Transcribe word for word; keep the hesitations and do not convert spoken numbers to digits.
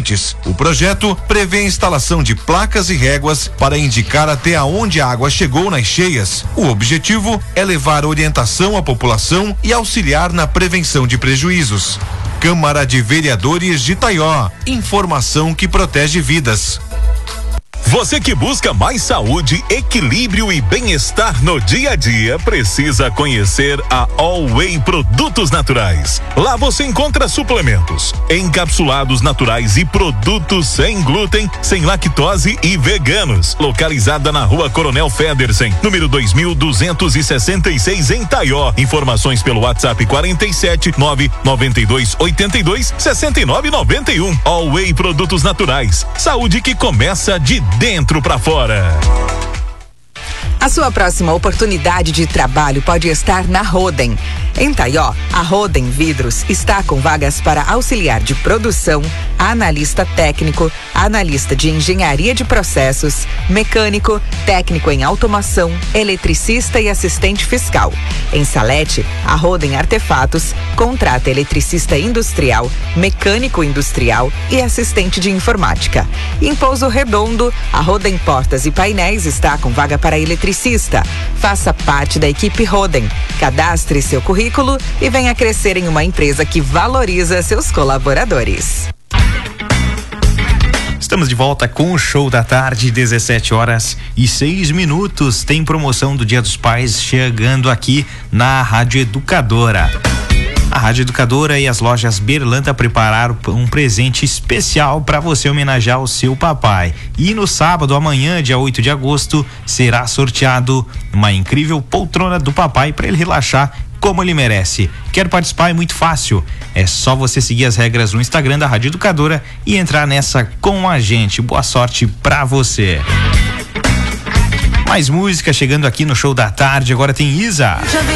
nascentes. O projeto prevê a instalação de placas e réguas para indicar até aonde a água chegou nas cheias. O objetivo é levar orientação à população e auxiliar na prevenção de prejuízos. Câmara de Vereadores de Itaió. Informação que protege vidas. Você que busca mais saúde, equilíbrio e bem-estar no dia a dia, precisa conhecer a All Whey Produtos Naturais. Lá você encontra suplementos, encapsulados naturais e produtos sem glúten, sem lactose e veganos. Localizada na Rua Coronel Federsen, número dois mil duzentos e sessenta e seis em Itaió. Informações pelo WhatsApp quarenta e sete, nove nove dois, oitenta e dois, sessenta e nove, noventa e um. All Whey Produtos Naturais. Saúde que começa de dentro pra fora. A sua próxima oportunidade de trabalho pode estar na Roden. Em Itaió, a Roden Vidros está com vagas para auxiliar de produção, analista técnico, analista de engenharia de processos, mecânico, técnico em automação, eletricista e assistente fiscal. Em Salete, a Roden Artefatos contrata eletricista industrial, mecânico industrial e assistente de informática. Em Pouso Redondo, a Roden Portas e Painéis está com vaga para eletricista. Faça parte da equipe Roden. Cadastre seu currículo e venha crescer em uma empresa que valoriza seus colaboradores. Estamos de volta com o Show da Tarde, dezessete horas e seis minutos. Tem promoção do Dia dos Pais chegando aqui na Rádio Educadora. A Rádio Educadora e as lojas Berlanda prepararam um presente especial para você homenagear o seu papai. E no sábado, amanhã, dia oito de agosto, será sorteado uma incrível poltrona do papai para ele relaxar como ele merece. Quer participar? É muito fácil. É só você seguir as regras no Instagram da Rádio Educadora e entrar nessa com a gente. Boa sorte pra você. Mais música chegando aqui no Show da Tarde. Agora tem Isa.